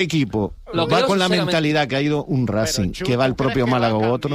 equipo Lo va creo con la sinceramente. mentalidad que ha ido un Racing, que va el propio Málaga u otro.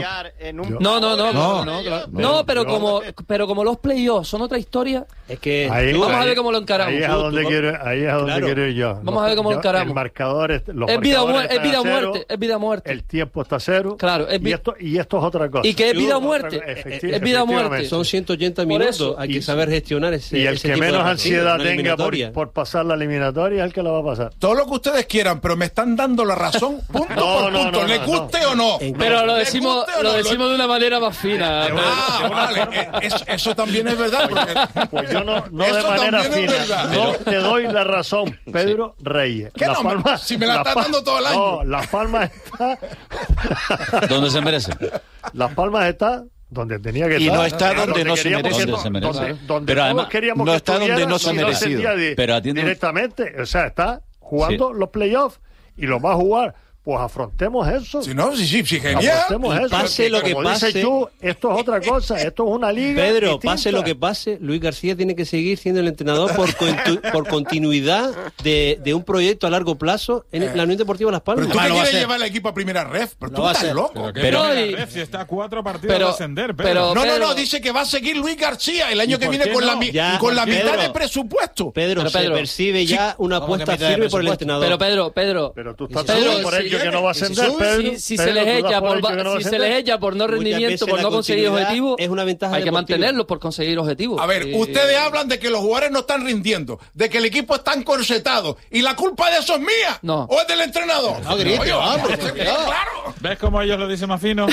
No, pero como los playoffs son otra historia, Es que vamos a ver cómo lo encaramos. Ahí es a donde quiero ir yo. Vamos a ver cómo lo encaramos. El marcador es vida o muerte, es vida o muerte. El tiempo está a cero. Claro, y esto es otra cosa. Y que es vida o muerte. Es vida o muerte. son 180 Por minutos, eso. hay que saber gestionar ese. Y el ese que tipo de menos partidos, ansiedad una tenga eliminatoria. por pasar la eliminatoria es el que la va a pasar. Todo lo que ustedes quieran, pero me están dando la razón punto por punto, ¿le guste o no? Pero lo ¿Le decimos guste o no? de una manera más fina. Vale, eso también es verdad. Porque Pues yo no de eso manera también es fina. verdad. No te doy la razón, Pedro Reyes. ¿Qué Las no? Palmas- Si me la estás dando todo el año. No, Las Palmas está. ¿Dónde se merece? Las Palmas está donde tenía que Y estar. no está donde no se queríamos merece. que- Donde se merece. donde Pero todos además, queríamos no que está donde estuviera, no se ha y merecido. descendía Pero atiende- directamente. O sea, está jugando los playoffs y lo va a jugar. Pues afrontemos eso. Si no, sí, genial. Afrontemos eso. Pase lo que Como dices pase. tú, esto es otra cosa. Esto es una liga Pedro, distinta. pase lo que pase, Luis García tiene que seguir siendo el entrenador por continuidad de un proyecto a largo plazo en la Unión Deportiva Las Pero Palmas. tú Además, que lo va a quieres hacer. llevar el equipo a primera ref, pero Lo tú va a estás hacer. loco. Pero- Si está a 4 partidos de ascender, pero- No, dice que va a seguir Luis García el año ¿Y que por viene qué con no? la Ya, mitad Pedro. de presupuesto. Pedro, Pero, se Pedro, percibe ya una ¿Cómo que apuesta mitad de firme por el presupuesto? entrenador. Pero Pero tú estás Pedro, seguro por si ello que viene- no va a ascender, Pedro. si Pedro, se les tú das echa por por hecho que no va a si se ascender. les echa por no Muchas rendimiento, veces por la no conseguir continuidad objetivos, es una ventaja hay que deportiva. mantenerlos por conseguir objetivos. A ver, ustedes hablan de que los jugadores no están rindiendo, de que el equipo está encorsetado, y la culpa de eso es mía. No. ¿O es del entrenador? No grite, Oye, hombre, claro. ¿Ves cómo ellos lo dicen más fino?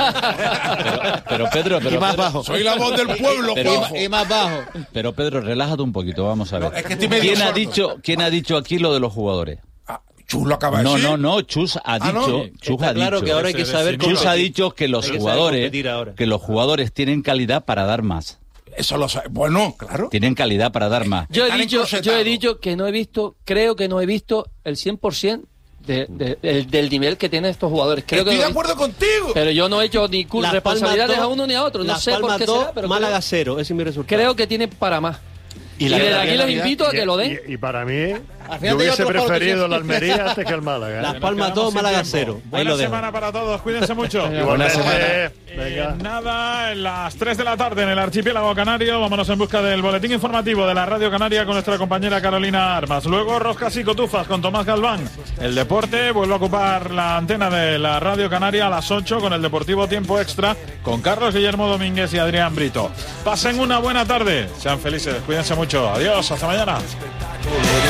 Pero Pedro, Y más bajo. Soy la voz del pueblo, Juanjo. Y más bajo. Pero Pedro, relájate un poquito, vamos a ver. No, es que estoy medio sordo. ¿Quién ha dicho aquí lo de los jugadores? Chus lo acaba de decir. No, Chus ha Ah, ¿no? dicho, Chus Está ha claro dicho, que ahora hay que saber Chus ha competir. dicho que los Hay que saber jugadores, competir ahora. que los jugadores tienen calidad para dar más. Eso lo sabe. Bueno, claro. Tienen calidad para dar más. Yo Están he encorsetados. dicho que creo que no he visto el 100% del nivel que tienen estos jugadores. Creo Estoy que de lo he acuerdo contigo. Pero yo no he hecho ni Las responsabilidades Palmas a uno ni a otro. No Las sé por Palmas qué 2, será, pero Málaga 0, ese es mi resultado. creo que tiene para más. Y la desde verdad aquí que los la invito a que lo den. Y para mí, Al final yo te hubiese llevo otro palo, preferido tú la Almería antes que el Málaga. Las Nos Palmas quedamos 2, sin Málaga tiempo. 0. Ahí Buena lo dejo. semana para todos, cuídense mucho. Buena semana. Nada, en las 3 de la tarde en el archipiélago canario, vámonos en busca del boletín informativo de la Radio Canaria con nuestra compañera Carolina Armas. Luego Roscas y Cotufas con Tomás Galván. El deporte vuelve a ocupar la antena de la Radio Canaria a las 8 con el Deportivo Tiempo Extra con Carlos Guillermo Domínguez y Adrián Brito. Pasen una buena tarde, sean felices, cuídense mucho. Adiós, hasta mañana.